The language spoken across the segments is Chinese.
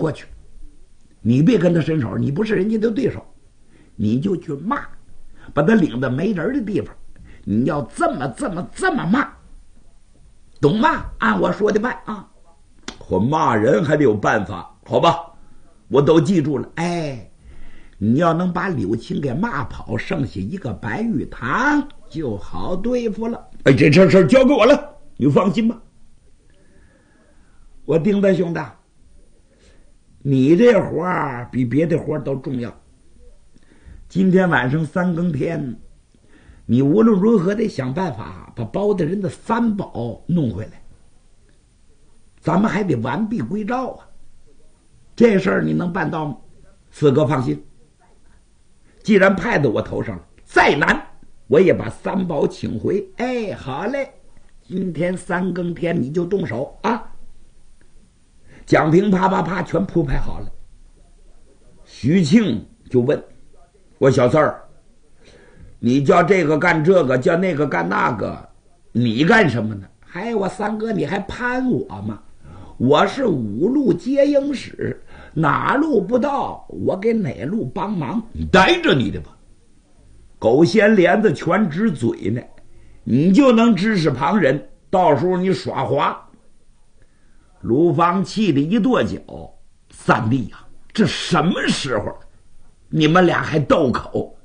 过去，你别跟他伸手，你不是人家的对手，你就去骂，把他领到没人的地方，你要这么骂，懂吗？按我说的办啊！ 我骂人还得有办法，好吧？我都记住了。 哎，你要能把柳青给骂跑，剩下一个白玉堂就好对付了。 哎，这事交给我了，你放心吧。 我丁大兄弟，你这活儿比别的活儿都重要。今天晚上3更天，你无论如何得想办法把包大人的3宝弄回来，咱们还得完璧归赵啊！这事儿你能办到吗？四哥放心，既然派到我头上了，再难我也把3宝请回。哎，好嘞，今天3更天你就动手啊！蒋平啪全铺排好了。 徐庆就问我：小四儿，你叫这个干这个，叫那个干那个，你干什么呢？ 哎，我三哥你还攀我吗？我是5路接应使，哪路不到我给哪路帮忙。 你待着你的吧，狗掀帘子全指嘴呢，你就能指使旁人，到时候你耍滑。卢芳气得一跺脚：三弟呀，这什么时候你们俩还斗口？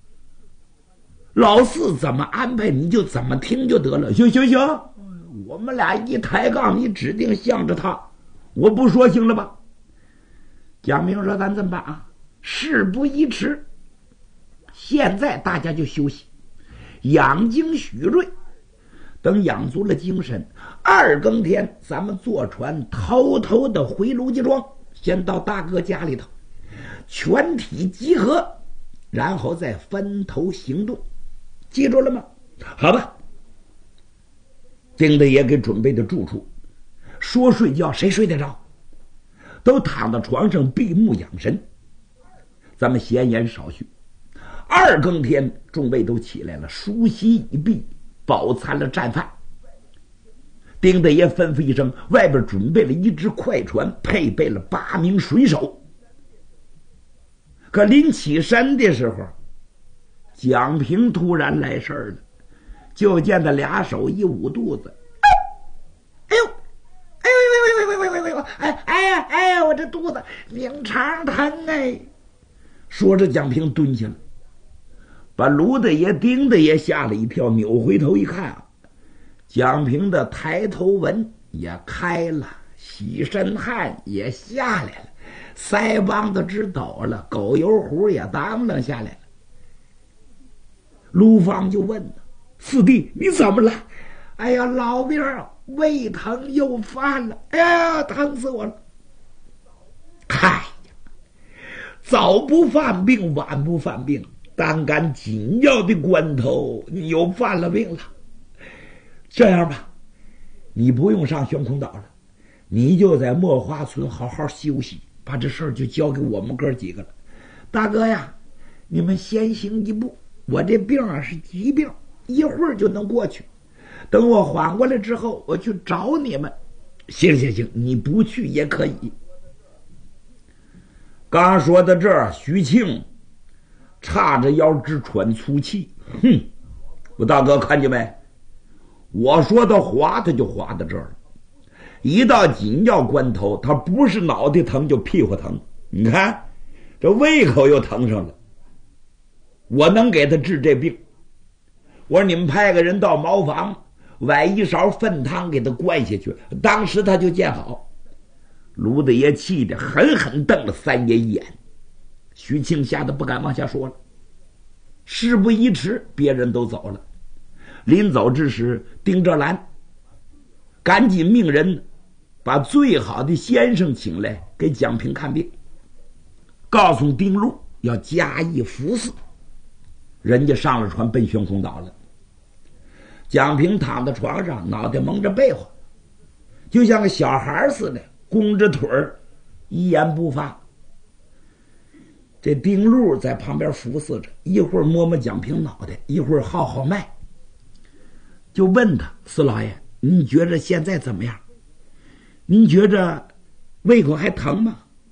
老四怎么安排你就怎么听就得了。 行， 我们俩一抬杠，你指定向着他，我不说行了吧？蒋明说：“咱这么办啊？事不宜迟，现在大家就休息，养精蓄锐。等养足了精神，2更天咱们坐船偷偷的回卢家庄，先到大哥家里头，全体集合，然后再分头行动。记住了吗？ 好吧。”丁大爷给准备的住处，说睡觉谁睡得着？都躺到床上闭目养神。咱们闲言少叙，2更天众位都起来了，梳洗已毕，饱餐了战饭。丁大爷吩咐一声，外边准备了一只快船，配备了8名水手。可临起身的时候，蒋平突然来事儿了，就见他2手一捂肚子， 哎呀，我这肚子拧肠疼哎！ 说着，蒋平蹲下了，把卢大爷、丁大爷吓了一跳，扭回头一看啊，蒋平的抬头纹也开了，洗身汗也下来了，腮帮子直抖了，狗油壶也当啷下来了。卢芳就问呢：“四弟，你怎么了？”“ 哎呀，老兵胃疼又犯了，哎呀，疼死我了！”“ 哎呀，早不犯病，晚不犯病，但赶紧要的关头，你又犯了病了。这样吧，你不用上悬空岛了，你就在墨花村好好休息，把这事儿就交给我们哥几个了。 大哥呀，你们先行一步，我这病啊是急病，一会儿就能过去。等我缓过来之后，我去找你们。”“ 行，你不去也可以。”刚说到这儿，徐庆叉着腰直喘粗气。“哼，我大哥看见没？我说他滑，他就滑到这儿了。一到紧要关头，他不是脑袋疼就屁股疼。你看，这胃口又疼上了。我能给他治这病。我说你们派个人到茅房，崴一勺粪汤给他灌下去，当时他就见好。”卢大爷气得狠狠瞪了三爷一眼，徐庆吓得不敢往下说了。事不宜迟，别人都走了。临走之时，丁哲兰赶紧命人把最好的先生请来给蒋平看病，告诉丁禄要加以服侍。人家上了船奔悬空岛了。蒋平躺在床上，脑袋蒙着被窝，就像个小孩似的弓着腿儿，一言不发。这丁禄在旁边服侍着，一会儿摸摸蒋平脑袋，一会儿号脉，就问他：“四老爷，您觉着现在怎么样？您觉着胃口还疼吗？”